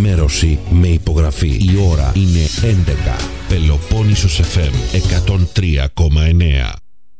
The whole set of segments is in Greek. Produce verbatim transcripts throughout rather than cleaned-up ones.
ενημέρωση με υπογραφή. Η ώρα είναι έντεκα. Πελοπόννησος εφ εμ εκατόν τρία κόμμα εννέα.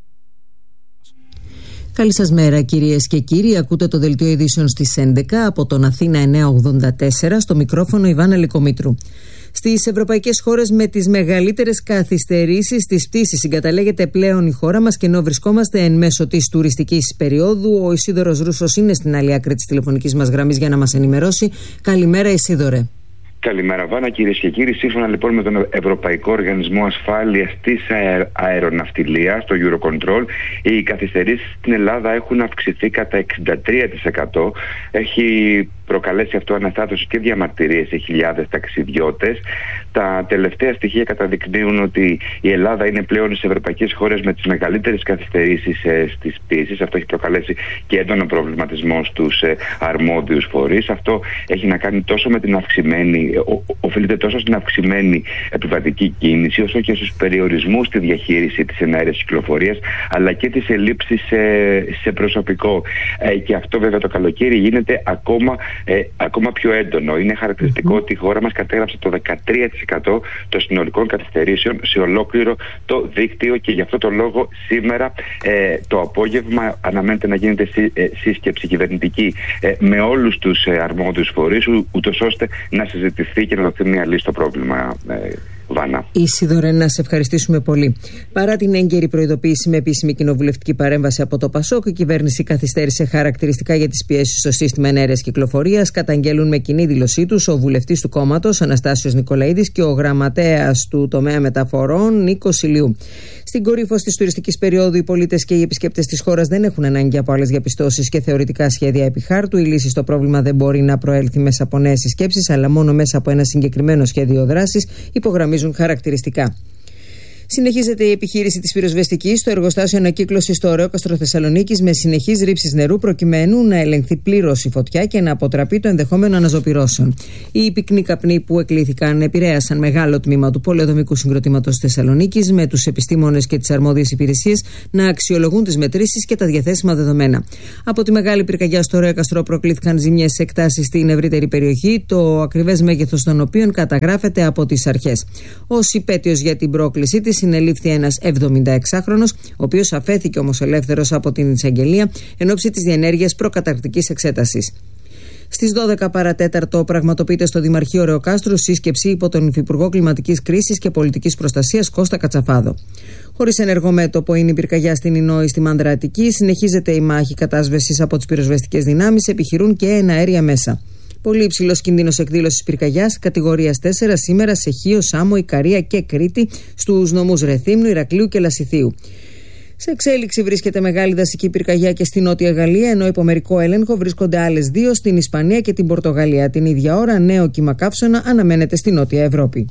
Καλή σας μέρα κυρίες και κύριοι, ακούτε το δελτίο ειδήσεων στις έντεκα από τον Αθήνα εννιακόσια ογδόντα τέσσερα, στο μικρόφωνο Ιβάνα Λικομήτρου. Στις ευρωπαϊκές χώρες με τις μεγαλύτερες καθυστερήσεις στις πτήσεις συγκαταλέγεται πλέον η χώρα μας, και ενώ βρισκόμαστε εν μέσω της τουριστικής περίοδου. Ο Ισίδωρος Ρούσος είναι στην άλλη άκρη της τηλεφωνικής μας γραμμής για να μας ενημερώσει. Καλημέρα Ισίδωρε. Καλημέρα Βάνα, κυρίες και κύριοι. Σύμφωνα λοιπόν με τον Ευρωπαϊκό Οργανισμό Ασφάλειας της Αεροναυτιλίας, το Eurocontrol, οι καθυστερήσεις στην Ελλάδα έχουν αυξηθεί κατά εξήντα τρία τοις εκατό. Έχει προκαλέσει αυτό αναστάτωση και διαμαρτυρίες σε χιλιάδες ταξιδιώτες. Τα τελευταία στοιχεία καταδεικνύουν ότι η Ελλάδα είναι πλέον στις ευρωπαϊκές χώρες με τις μεγαλύτερες καθυστερήσεις ε, στις πτήσεις. Αυτό έχει προκαλέσει και έντονο προβληματισμό στους ε, αρμόδιους φορείς. Αυτό έχει να κάνει τόσο με την αυξημένη, ο, οφείλεται τόσο στην αυξημένη επιβατική κίνηση, όσο και στους περιορισμούς στη διαχείριση της εναέρειας κυκλοφορίας, αλλά και τις ελλείψεις σε, σε προσωπικό. Ε, και αυτό βέβαια το καλοκαίρι γίνεται ακόμα Ε, ακόμα πιο έντονο. Είναι χαρακτηριστικό mm-hmm. ότι η χώρα μας κατέγραψε το δεκατρία τοις εκατό των συνολικών καθυστερήσεων σε ολόκληρο το δίκτυο, και γι' αυτό το λόγο σήμερα ε, το απόγευμα αναμένεται να γίνεται σύ, ε, σύσκεψη κυβερνητική ε, με όλους τους ε, αρμόδιους φορείς, ού, ούτως ώστε να συζητηθεί και να δοθεί μια λύση στο πρόβλημα. Ε, Βάνα. Ισίδωρε, να σε ευχαριστήσουμε πολύ. Παρά την έγκαιρη προειδοποίηση με επίσημη κοινοβουλευτική παρέμβαση από το ΠΑΣΟΚ, η κυβέρνηση καθυστέρησε χαρακτηριστικά για τις πιέσεις στο σύστημα εναέρειας κυκλοφορίας. Καταγγέλουν με κοινή δήλωσή τους ο βουλευτής του κόμματος Αναστάσιος Νικολαίδης και ο γραμματέας του τομέα μεταφορών Νίκος Ηλιού. Στην κορύφωση της τουριστικής περίοδου, οι πολίτες και οι επισκέπτες της χώρας δεν έχουν ανάγκη από άλλες διαπιστώσεις και θεωρητικά σχέδια επί χάρτου. Η λύση στο πρόβλημα δεν μπορεί να προέλθει μέσα από νέες συσκέψεις, αλλά μόνο μέσα από ένα συγκεκριμένο σχέδιο δράσης, υπογραμμίζουν χαρακτηριστικά. Συνεχίζεται η επιχείρηση της πυροσβεστικής στο εργοστάσιο ανακύκλωσης στο Ωρέοκαστρο Θεσσαλονίκης, με συνεχείς ρήψεις νερού προκειμένου να ελεγχθεί πλήρως η φωτιά και να αποτραπεί το ενδεχόμενο αναζωπυρώσεων. Οι πυκνοί καπνοί που εκλήθηκαν επηρέασαν μεγάλο τμήμα του πολεοδομικού συγκροτήματος Θεσσαλονίκης, με τους επιστήμονες και τις αρμόδιες υπηρεσίες να αξιολογούν τις μετρήσεις και τα διαθέσιμα δεδομένα. Από τη μεγάλη πυρκαγιά στο Ωρέοκαστρο προκλήθηκαν ζημιές σε εκτάσεις στην ευρύτερη περιοχή, το ακριβές μέγεθος των οποίων καταγράφεται από τις αρχές. Ως υπέτειος για την πρόκληση της συνελήφθη ένας εβδομηνταεξάχρονος, ο οποίος αφέθηκε όμως ελεύθερος από την εισαγγελία εν ώψη της διενέργειας προκαταρκτικής εξέτασης. Στις δώδεκα παρατέταρτο πραγματοποιείται στο Δημαρχείο Ωρεοκάστρου σύσκεψη υπό τον Υφυπουργό Κλιματικής Κρίσης και Πολιτικής Προστασίας Κώστα Κατσαφάδο. Χωρίς ενεργό μέτωπο είναι η πυρκαγιά στην Ινόη στη Μάνδρα Αττικής. Συνεχίζεται η μάχη κατάσβεσης από τις πυροσβεστικές δυνάμεις, επιχειρούν και εναέρια μέσα. Πολύ υψηλός κίνδυνος εκδήλωσης πυρκαγιάς κατηγορίας τέσσερα σήμερα σε Χίο, Σάμο, Ικαρία και Κρήτη, στους νομούς Ρεθύμνου, Ηρακλείου και Λασιθίου. Σε εξέλιξη βρίσκεται μεγάλη δασική πυρκαγιά και στη Νότια Γαλλία, ενώ υπό μερικό έλεγχο βρίσκονται άλλες δύο στην Ισπανία και την Πορτογαλία. Την ίδια ώρα, νέο κύμα καύσωνα αναμένεται στη Νότια Ευρώπη.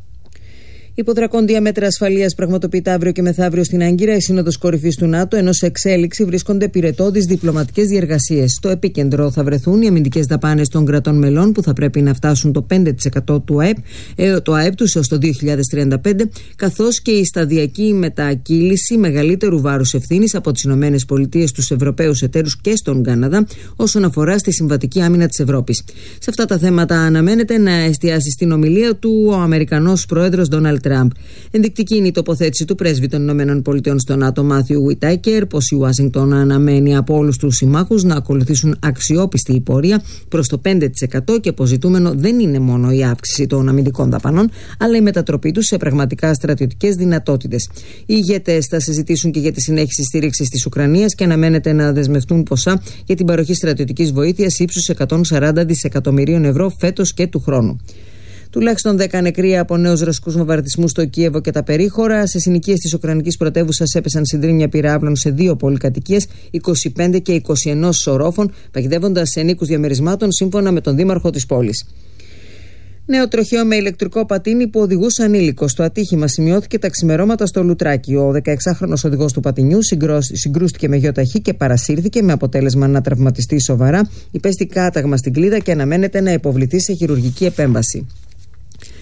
Υπό δρακόντια μέτρα ασφαλείας πραγματοποιείται αύριο και μεθαύριο στην Άγκυρα η Σύνοδος Κορυφής του ΝΑΤΟ, ενώ σε εξέλιξη βρίσκονται πυρετώδεις διπλωματικές διεργασίες. Στο επίκεντρο θα βρεθούν οι αμυντικές δαπάνες των κρατών μελών, που θα πρέπει να φτάσουν το πέντε τοις εκατό του ΑΕΠ, ε, το ΑΕΠ τους έως το δύο χιλιάδες τριάντα πέντε, καθώς και η σταδιακή μετακύληση μεγαλύτερου βάρους ευθύνης από τις ΗΠΑ στους Ευρωπαίους εταίρους και στον Καναδά όσον αφορά στη συμβατική άμυνα της Ευρώπης. Σε αυτά τα θέματα αναμένεται να εστιάσει στην ομιλία του ο Αμερικανός πρόεδρος Ντόναλντ Τραμπ. Ενδεικτική είναι η τοποθέτηση του πρέσβη των ΗΠΑ στο ΝΑΤΟ, Μάθιου Ουιτάκερ, πως η Ουάσιγκτον αναμένει από όλους τους συμμάχους να ακολουθήσουν αξιόπιστη η πορεία προς το πέντε τοις εκατό και πως ζητούμενο δεν είναι μόνο η αύξηση των αμυντικών δαπανών, αλλά η μετατροπή τους σε πραγματικά στρατιωτικές δυνατότητες. Οι ηγέτες θα συζητήσουν και για τη συνέχιση στήριξης της Ουκρανίας και αναμένεται να δεσμευτούν ποσά για την παροχή στρατιωτικής βοήθειας ύψους εκατόν σαράντα δισεκατομμυρίων ευρώ φέτος και του χρόνου. Τουλάχιστον δέκα νεκροί από νέους ρωσικούς βομβαρδισμούς στο Κίεβο και τα περίχωρα. Σε συνοικίες της Ουκρανικής πρωτεύουσας έπεσαν συντρίμμια πυράβλων σε δύο πολυκατοικίες, είκοσι πέντε και είκοσι ένα σωρόφων, παγιδεύοντας σε ενοίκους διαμερισμάτων, σύμφωνα με τον δήμαρχο της πόλης. Νέο τροχαίο με ηλεκτρικό πατίνι που οδηγούσε ανήλικο. Στο ατύχημα σημειώθηκε τα ξημερώματα στο Λουτράκι. Ο δεκαεξάχρονος οδηγός του πατινιού συγκρούστηκε με γιοταχή και παρασύρθηκε, με αποτέλεσμα να τραυματιστεί σοβαρά. Υπέστη κάταγμα στην κλίδα και αναμένεται να υποβληθεί σε χειρουργική επέμβαση.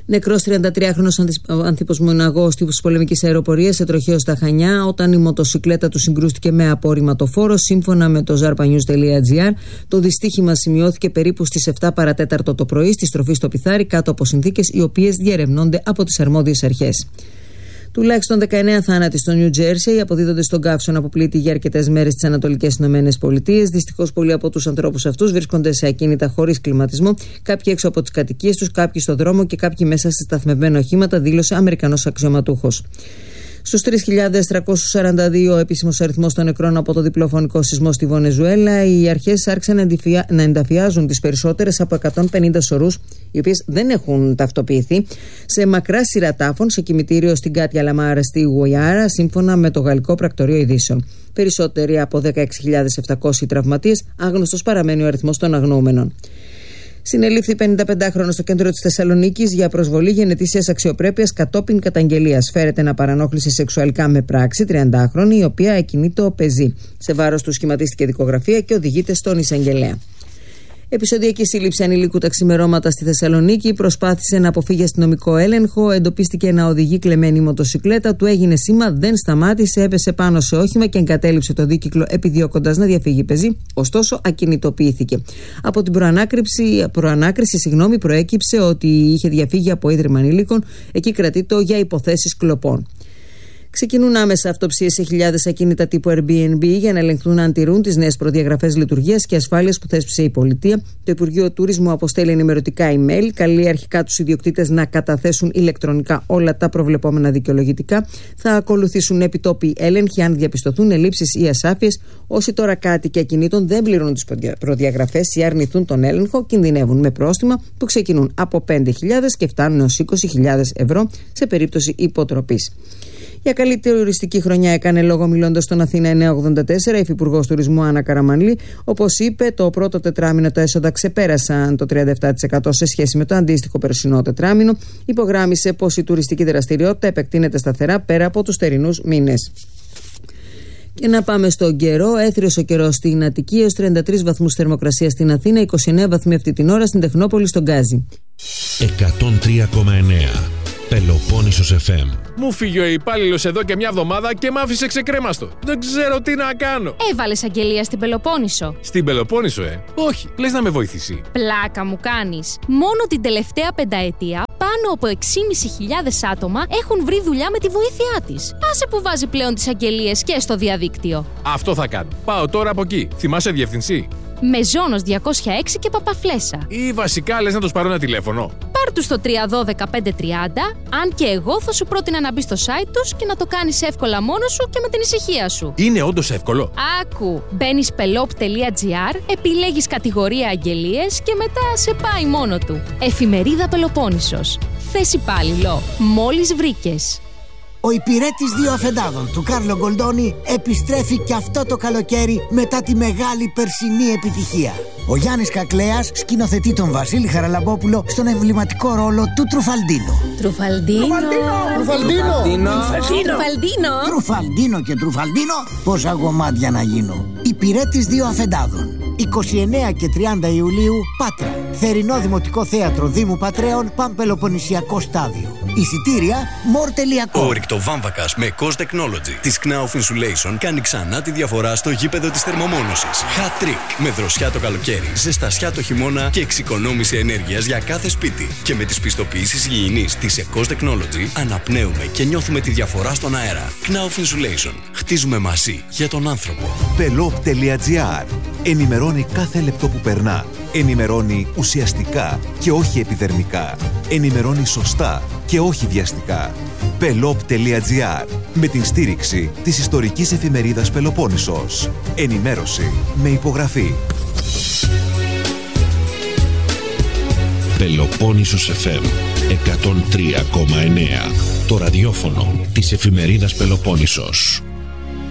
Νεκρός τριαντατριάχρονος άνθιμος μοναγός τύπους πολεμικής αεροπορίας σε τροχαίο στα Χανιά όταν η μοτοσικλέτα του συγκρούστηκε με απορριμματοφόρο. Σύμφωνα με το ζαρπανιούς τελεία τζι άρ, το δυστύχημα σημειώθηκε περίπου στις επτά παρατέταρτο το πρωί στη στροφή στο Πιθάρι κάτω από συνθήκες οι οποίες διερευνώνται από τις αρμόδιες αρχές. Τουλάχιστον δεκαεννέα θάνατοι στο Νιου Τζέρσεϊ αποδίδονται στον καύσωνα που πλήττει για αρκετές μέρες στις Ανατολικές Ηνωμένες Πολιτείες. Δυστυχώς, πολλοί από τους ανθρώπους αυτούς βρίσκονται σε ακίνητα χωρίς κλιματισμό, κάποιοι έξω από τις κατοικίες τους, κάποιοι στο δρόμο και κάποιοι μέσα σε σταθμευμένα οχήματα, δήλωσε Αμερικανός αξιωματούχος. Στους τρεις χιλιάδες τριακόσιους σαράντα δύο επίσημος αριθμός των νεκρών από το διπλοφωνικό σεισμό στη Βενεζουέλα, οι αρχές άρχισαν να ενταφιάζουν τις περισσότερες από εκατόν πενήντα σωρούς, οι οποίες δεν έχουν ταυτοποιηθεί, σε μακρά σειρά τάφων σε κημητήριο στην Κάτια Λαμάρα στη Γουαϊάρα, σύμφωνα με το Γαλλικό Πρακτορείο Ειδήσεων. Περισσότεροι από δεκαέξι χιλιάδες επτακόσιοι τραυματίες, άγνωστος παραμένει ο αριθμός των αγνοούμενων. Συνελήφθη πενηνταπεντάχρονος στο κέντρο της Θεσσαλονίκης για προσβολή γενετήσιας αξιοπρέπειας κατόπιν καταγγελίας. Φέρεται να παρανόχλησε σεξουαλικά με πράξη τριαντάχρονη, η οποία εκινήτω πεζή. Σε βάρος του σχηματίστηκε δικογραφία και οδηγείται στον εισαγγελέα. Επεισοδιακή σύλληψη ανηλίκου τα ξημερώματα στη Θεσσαλονίκη. Προσπάθησε να αποφύγει αστυνομικό έλεγχο. Εντοπίστηκε να οδηγεί κλεμμένη μοτοσικλέτα. Του έγινε σήμα, δεν σταμάτησε, έπεσε πάνω σε όχημα και εγκατέλειψε το δίκυκλο επιδιώκοντας να διαφύγει πεζή. Ωστόσο, ακινητοποιήθηκε. Από την προανάκριση, προανάκριση συγγνώμη, προέκυψε ότι είχε διαφύγει από ίδρυμα ανηλίκων. Εκεί κρατείτο για υποθέσεις κλοπών. Ξεκινούν άμεσα αυτοψίες σε χιλιάδες ακίνητα τύπου Airbnb για να ελεγχθούν αν τηρούν τις νέες προδιαγραφές λειτουργίας και ασφάλειας που θέσπισε η πολιτεία. Το Υπουργείο Τουρισμού αποστέλει ενημερωτικά email, καλεί αρχικά τους ιδιοκτήτες να καταθέσουν ηλεκτρονικά όλα τα προβλεπόμενα δικαιολογητικά. Θα ακολουθήσουν επιτόπιοι έλεγχοι αν διαπιστωθούν ελλείψεις ή ασάφειες. Όσοι τώρα κάτοικοι ακινήτων δεν πληρούν τις προδιαγραφές ή αρνηθούν τον έλεγχο, κινδυνεύουν με πρόστιμα που ξεκινούν από πέντε χιλιάδες και φτάνουν έως είκοσι χιλιάδες ευρώ σε περίπτωση υποτροπής. Για καλύτερη τουριστική χρονιά έκανε λόγο μιλώντας στον Αθήνα εννιακόσια ογδόντα τέσσερα η Υφυπουργός Τουρισμού Άννα Καραμανλή. Όπως είπε, το πρώτο τετράμινο τα έσοδα ξεπέρασαν το τριάντα επτά τοις εκατό σε σχέση με το αντίστοιχο περσινό τετράμινο. Υπογράμμισε πως η τουριστική δραστηριότητα επεκτείνεται σταθερά πέρα από τους θερινούς μήνες. Και να πάμε στον καιρό. Έθριος ο καιρός στην Αττική έως τριάντα τρεις βαθμούς θερμοκρασία στην Αθήνα, είκοσι εννέα βαθμοί αυτή την ώρα στην Τεχνόπολη στον Γκάζι. εκατόν τρία κόμμα εννέα Πελοπόννησος εφ εμ. Μου φύγει ο υπάλληλος εδώ και μια εβδομάδα και μ' άφησε ξεκρέμαστο. Δεν ξέρω τι να κάνω. Έβαλες αγγελία στην Πελοπόννησο. Στην Πελοπόννησο, ε. Όχι, λες να με βοηθήσει. Πλάκα μου κάνεις. Μόνο την τελευταία πενταετία πάνω από έξι χιλιάδες πεντακόσια άτομα έχουν βρει δουλειά με τη βοήθειά της. Άσε που βάζει πλέον τις αγγελίες και στο διαδίκτυο. Αυτό θα κάνω. Πάω τώρα από εκεί. Θυμάσαι διευθυνσή? Μεζόνος διακόσια έξι και Παπαφλέσσα. Ή βασικά λες να τους πάρω ένα τηλέφωνο. Πάρ' τους στο τρία ένα δύο πέντε τριάντα, αν και εγώ θα σου πρότεινα να μπεις στο site τους και να το κάνεις εύκολα μόνος σου και με την ησυχία σου. Είναι όντως εύκολο. Άκου, μπαίνεις πελόπ τελεία τζι άρ, επιλέγεις κατηγορία αγγελίες και μετά σε πάει μόνο του. Εφημερίδα Πελοπόννησος. Θες υπάλληλο. Μόλις βρήκες. Ο υπηρέτης δύο αφεντάδων του Κάρλο Γκολντόνι επιστρέφει και αυτό το καλοκαίρι μετά τη μεγάλη περσινή επιτυχία. Ο Γιάννης Κακλέας σκηνοθετεί τον Βασίλη Χαραλαμπόπουλο στον εμβληματικό ρόλο του Τρουφαλντίνο. Τρουφαλντίνο. Τρουφαλντίνο. Τρουφαλντίνο. Τρουφαλντίνο και Τρουφαλντίνο. Πόσα γομάτια να γίνω. Υπηρέτης δύο αφεντάδων. είκοσι εννέα και τριάντα Ιουλίου, Πάτρα. Θερινό Δημοτικό Θέατρο Δήμου Πατρέων, Παμπελοποννησιακό Στάδιο. Εισιτήρια μορ τελεία κομ. Ο ρηκτοβάμβακας με Cos Technology της Knauf Insulation κάνει ξανά τη διαφορά στο γήπεδο της θερμομόνωσης. Hat trick. Με δροσιά το καλοκαίρι, ζεστασιά το χειμώνα και εξοικονόμηση ενέργειας για κάθε σπίτι. Και με τις πιστοποιήσεις υγιεινής της Cos Technology αναπνέουμε και νιώθουμε τη διαφορά στον αέρα. Knauf Insulation. Χτίζουμε μαζί για τον άνθρωπο. πελόπ τελεία τζι άρ. Ενημερώνει κάθε λεπτό που περνά. Ενημερώνει ουσιαστικά και όχι επιδερμικά. Ενημερώνει σωστά και όχι βιαστικά. πελόπ τελεία τζι άρ. Με την στήριξη της ιστορικής εφημερίδας Πελοπόννησος. Ενημέρωση με υπογραφή. Πελοπόννησος εφ εμ εκατόν τρία κόμμα εννέα. Το ραδιόφωνο της εφημερίδας Πελοπόννησος.